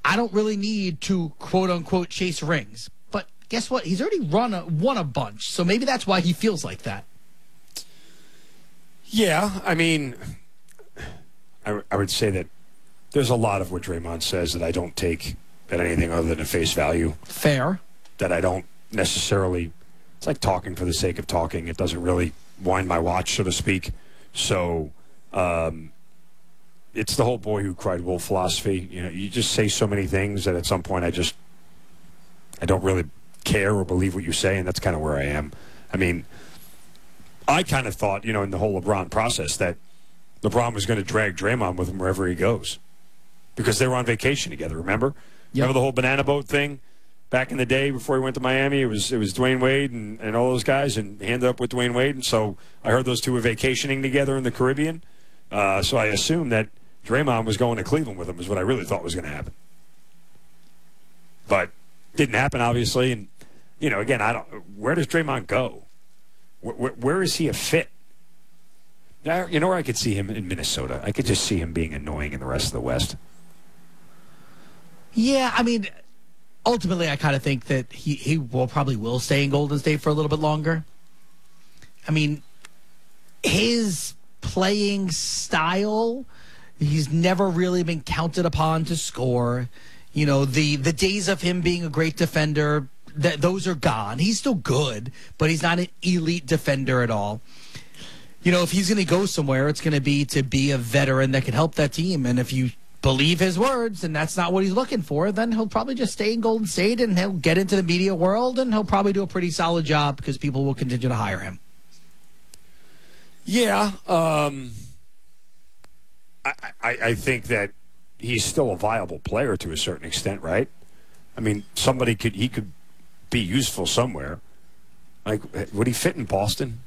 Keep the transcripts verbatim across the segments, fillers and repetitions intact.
I don't really need to quote-unquote chase rings. But guess what? He's already run a, won a bunch, so maybe that's why he feels like that. Yeah, I mean, I, I would say that there's a lot of what Draymond says that I don't take at anything other than a face value. Fair. That I don't necessarily, it's like talking for the sake of talking. It doesn't really wind my watch, so to speak. So, um, it's the whole boy who cried wolf philosophy. You know, you just say so many things that at some point I just, I don't really care or believe what you say, and that's kind of where I am. I mean, I kind of thought, you know, in the whole LeBron process that LeBron was going to drag Draymond with him wherever he goes because they were on vacation together, remember? Yep. Remember the whole banana boat thing back in the day before he went to Miami? It was it was Dwayne Wade and, and all those guys, and he ended up with Dwayne Wade. And so I heard those two were vacationing together in the Caribbean. Uh, so I assumed that Draymond was going to Cleveland with him is what I really thought was going to happen. But didn't happen, obviously. And, you know, again, I don't. Where does Draymond go? Where, where, where is he a fit? Now, you know where I could see him? In Minnesota. I could just see him being annoying in the rest of the West. Yeah, I mean, ultimately, I kind of think that he, he will probably will stay in Golden State for a little bit longer. I mean, his playing style, he's never really been counted upon to score. You know, the, the days of him being a great defender, th- those are gone. He's still good, but he's not an elite defender at all. You know, if he's going to go somewhere, it's going to be to be a veteran that can help that team. And if you believe his words and that's not what he's looking for, then he'll probably just stay in Golden State and he'll get into the media world and he'll probably do a pretty solid job because people will continue to hire him. Yeah. Um, I, I, I think that he's still a viable player to a certain extent, right? I mean, somebody could, he could be useful somewhere. Like, would he fit in Boston?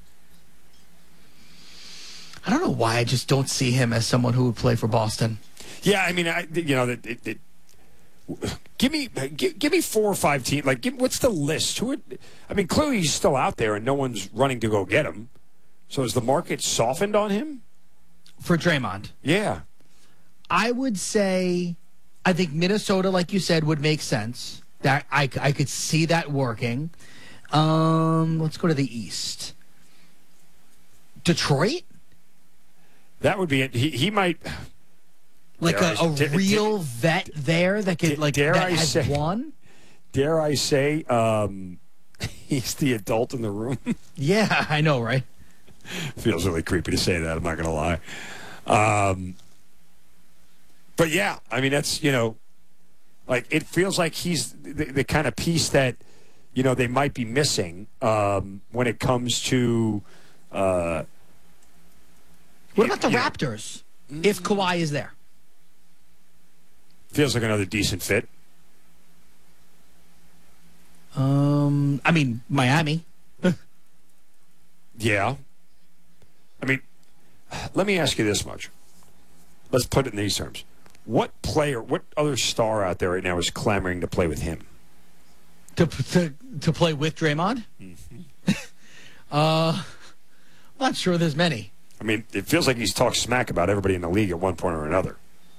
I don't know why I just don't see him as someone who would play for Boston. Yeah, I mean, I, you know, it, it, it, give me give, give me four or five teams. Like, give, what's the list? Who? Would, I mean, clearly he's still out there, and no one's running to go get him. So has the market softened on him? For Draymond? Yeah. I would say, I think Minnesota, like you said, would make sense. That I, I could see that working. Um, let's go to the East. Detroit? That would be it. He, he might... Like a, a d- real d- vet there that could, d- like, that I has say, won? Dare I say, um, he's the adult in the room? Yeah, I know, right? Feels really creepy to say that, I'm not going to lie. Um, but, yeah, I mean, that's, you know, like, it feels like he's the, the kind of piece that, you know, they might be missing um, when it comes to... Uh, what about the you Raptors, know, if Kawhi is there? Feels like another decent fit. Um, I mean, Miami. Yeah. I mean, let me ask you this much. Let's put it in these terms. What player, what other star out there right now is clamoring to play with him? To to, to play with Draymond? Mm-hmm. uh, I'm not sure there's many. I mean, it feels like he's talked smack about everybody in the league at one point or another.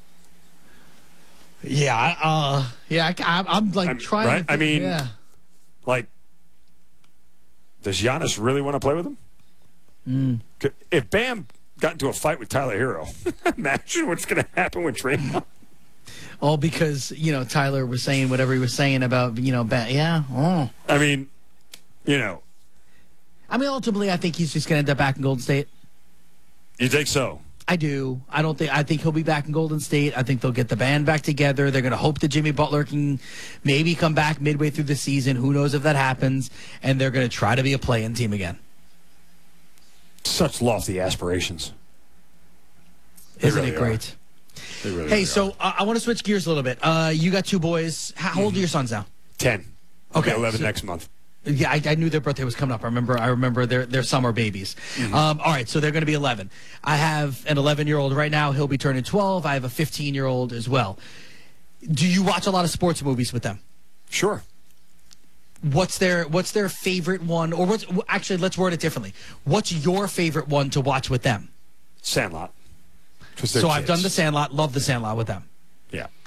Yeah, uh, yeah, I, I'm like I'm, trying right? to think, I mean, yeah. like, does Giannis really want to play with him? Mm. If Bam got into a fight with Tyler Hero, imagine what's going to happen with Draymond. All because, you know, Tyler was saying whatever he was saying about, you know, Bam. Yeah. Oh. I mean, you know. I mean, ultimately, I think he's just going to end up back in Golden State. You think so? I do. I don't think. I think he'll be back in Golden State. I think they'll get the band back together. They're going to hope that Jimmy Butler can maybe come back midway through the season. Who knows if that happens? And they're going to try to be a play-in team again. Such lofty aspirations. Isn't really it great? Really hey, so uh, I want to switch gears a little bit. Uh, you got two boys. How, how old mm-hmm. are your sons now? Ten. Okay, eleven so, next month. Yeah, I, I knew their birthday was coming up. I remember. I remember their their summer babies. Mm-hmm. Um, all right, so they're going to be eleven. I have an eleven-year-old right now. He'll be turning twelve. I have a fifteen-year-old as well. Do you watch a lot of sports movies with them? Sure. What's their What's their favorite one? Or what's actually? Let's word it differently. What's your favorite one to watch with them? Sandlot. So I've done the Sandlot. Love the Sandlot with them. Yeah.